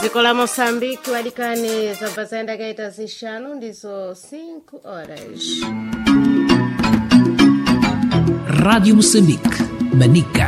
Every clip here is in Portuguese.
Dziko la Moçambique walikani zapazenda kaita zixanu ndizo 5 horas. Rádio Moçambique, Manica.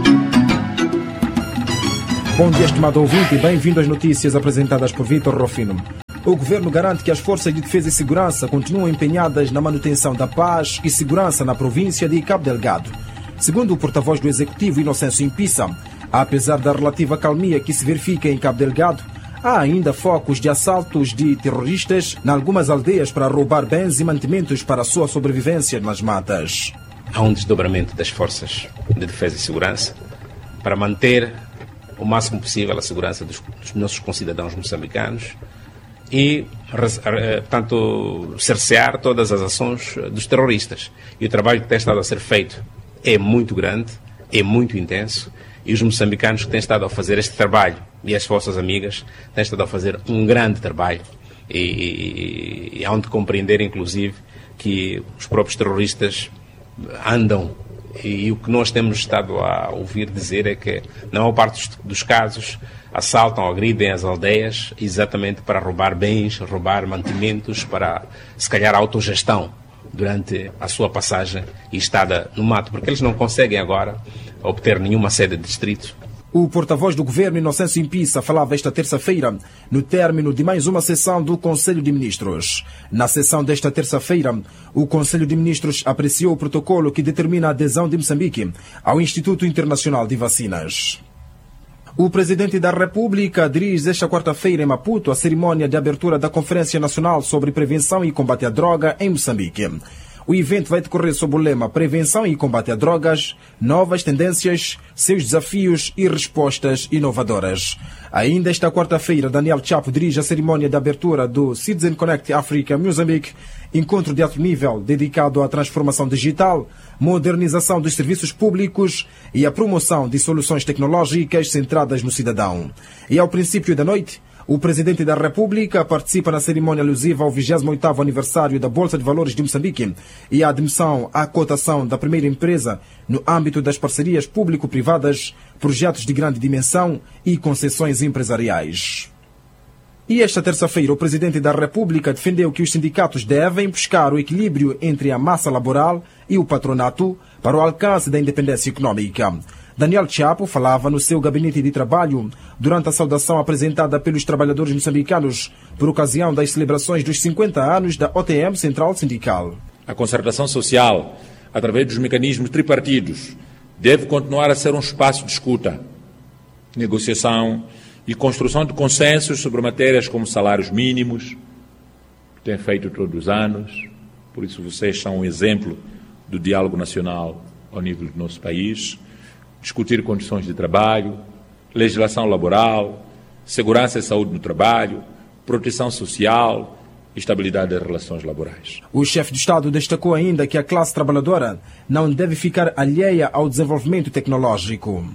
Bom dia, estimado ouvinte, e bem-vindo às notícias apresentadas por Vítor Rofino. O governo garante que as forças de defesa e segurança continuam empenhadas na manutenção da paz e segurança na província de Cabo Delgado. Segundo o porta-voz do Executivo, Inocêncio Impissa, apesar da relativa calmia que se verifica em Cabo Delgado, há ainda focos de assaltos de terroristas em algumas aldeias para roubar bens e mantimentos para a sua sobrevivência nas matas. Há um desdobramento das forças de defesa e segurança para manter o máximo possível a segurança dos nossos concidadãos moçambicanos e, portanto, cercear todas as ações dos terroristas. E o trabalho que tem estado a ser feito é muito grande, é muito intenso, e os moçambicanos que têm estado a fazer este trabalho e as forças amigas têm estado a fazer um grande trabalho e há onde compreender, inclusive, que os próprios terroristas andam, e o que nós temos estado a ouvir dizer é que, na maior parte dos casos, assaltam, agridem as aldeias exatamente para roubar bens, roubar mantimentos, para, se calhar, autogestão durante a sua passagem e estada no mato, porque eles não conseguem agora obter nenhuma sede de distrito. O porta-voz do governo, Inocêncio Impissa, falava esta terça-feira no término de mais uma sessão do Conselho de Ministros. Na sessão desta terça-feira, o Conselho de Ministros apreciou o protocolo que determina a adesão de Moçambique ao Instituto Internacional de Vacinas. O Presidente da República dirige esta quarta-feira em Maputo a cerimônia de abertura da Conferência Nacional sobre Prevenção e Combate à Droga em Moçambique. O evento vai decorrer sob o lema Prevenção e Combate a Drogas, Novas Tendências, Seus Desafios e Respostas Inovadoras. Ainda esta quarta-feira, Daniel Chapo dirige a cerimônia de abertura do Citizen Connect Africa Moçambique, encontro de alto nível dedicado à transformação digital, modernização dos serviços públicos e à promoção de soluções tecnológicas centradas no cidadão. E ao princípio da noite, o Presidente da República participa na cerimônia alusiva ao 28º aniversário da Bolsa de Valores de Moçambique e à admissão à cotação da primeira empresa no âmbito das parcerias público-privadas, projetos de grande dimensão e concessões empresariais. E esta terça-feira, o Presidente da República defendeu que os sindicatos devem buscar o equilíbrio entre a massa laboral e o patronato para o alcance da independência econômica. Daniel Chapo falava no seu gabinete de trabalho durante a saudação apresentada pelos trabalhadores moçambicanos por ocasião das celebrações dos 50 anos da OTM Central Sindical. A concertação social, através dos mecanismos tripartidos, deve continuar a ser um espaço de escuta, negociação e construção de consensos sobre matérias como salários mínimos, que tem feito todos os anos. Por isso vocês são um exemplo do diálogo nacional ao nível do nosso país. Discutir condições de trabalho, legislação laboral, segurança e saúde no trabalho, proteção social e estabilidade das relações laborais. O chefe de Estado destacou ainda que a classe trabalhadora não deve ficar alheia ao desenvolvimento tecnológico.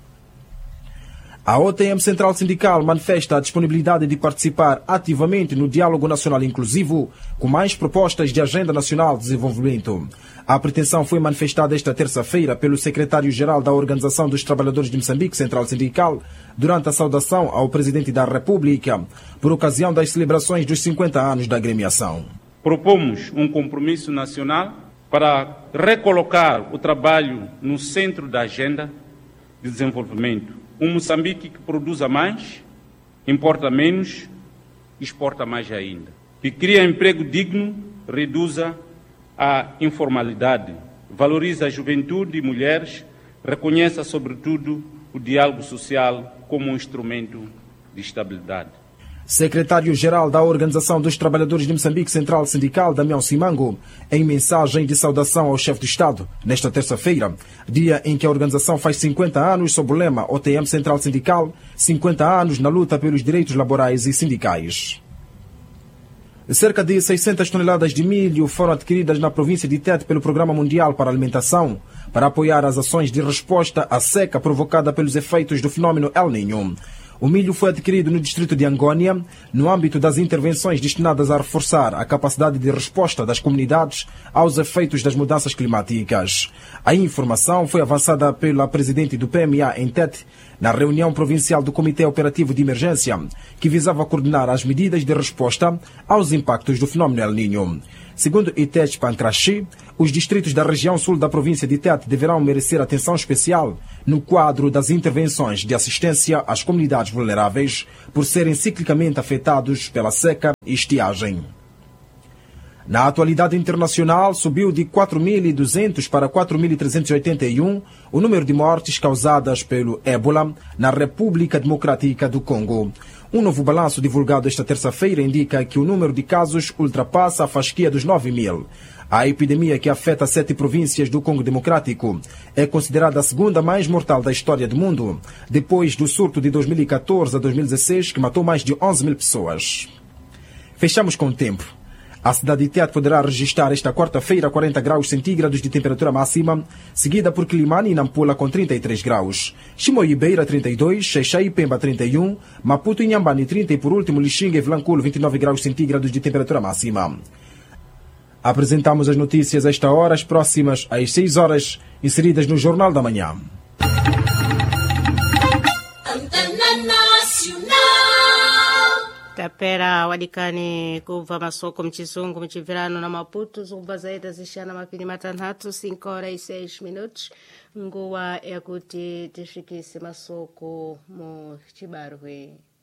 A OTM Central Sindical manifesta a disponibilidade de participar ativamente no diálogo nacional inclusivo com mais propostas de Agenda Nacional de Desenvolvimento. A pretensão foi manifestada esta terça-feira pelo secretário-geral da Organização dos Trabalhadores de Moçambique Central Sindical durante a saudação ao Presidente da República por ocasião das celebrações dos 50 anos da agremiação. Propomos um compromisso nacional para recolocar o trabalho no centro da agenda de desenvolvimento. Um Moçambique que produza mais, importa menos, exporta mais ainda. Que cria emprego digno, reduza a informalidade, valoriza a juventude e mulheres, reconheça, sobretudo, o diálogo social como um instrumento de estabilidade. Secretário-Geral da Organização dos Trabalhadores de Moçambique Central Sindical, Damião Simango, em mensagem de saudação ao chefe de Estado, nesta terça-feira, dia em que a organização faz 50 anos sob o lema OTM Central Sindical, 50 anos na luta pelos direitos laborais e sindicais. Cerca de 600 toneladas de milho foram adquiridas na província de Tete pelo Programa Mundial para a Alimentação para apoiar as ações de resposta à seca provocada pelos efeitos do fenômeno El Niño. O milho foi adquirido no distrito de Angônia, no âmbito das intervenções destinadas a reforçar a capacidade de resposta das comunidades aos efeitos das mudanças climáticas. A informação foi avançada pela presidente do PMA em Tete, na reunião provincial do Comitê Operativo de Emergência, que visava coordenar as medidas de resposta aos impactos do fenômeno El Niño. Segundo Itech Pancraxi, os distritos da região sul da província de Tete deverão merecer atenção especial no quadro das intervenções de assistência às comunidades vulneráveis por serem ciclicamente afetados pela seca e estiagem. Na atualidade internacional, subiu de 4.200 para 4.381 o número de mortes causadas pelo ébola na República Democrática do Congo. Um novo balanço divulgado esta terça-feira indica que o número de casos ultrapassa a fasquia dos 9.000. A epidemia, que afeta 7 províncias do Congo Democrático, é considerada a segunda mais mortal da história do mundo, depois do surto de 2014 a 2016, que matou mais de 11.000 pessoas. Fechamos com o tempo. A cidade de Tete poderá registrar esta quarta-feira 40 graus centígrados de temperatura máxima, seguida por Quilimane e Nampula com 33 graus. Chimoio e Beira 32, Xai-Xai e Pemba 31, Maputo e Inhambane 30 e por último Lixinga e Vilanculo 29 graus centígrados de temperatura máxima. Apresentamos as notícias a esta hora, as próximas às 6 horas, inseridas no Jornal da Manhã. Tapera wadikani kuva masoko mchizungu mchivirano na Maputo zumba zaida zishana mapini matanhatu 5:06 nguwa ya kuti tishikise masoko mu chibarwe.